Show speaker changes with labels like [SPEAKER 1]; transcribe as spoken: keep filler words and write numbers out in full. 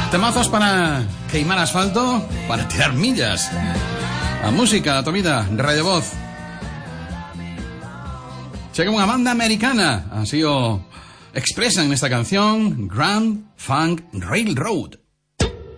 [SPEAKER 1] Temazos para queimar asfalto, para tirar millas. La música, la tomida, Radio Voz. Llega una banda americana, así o expresan en esta canción, Grand Funk Railroad.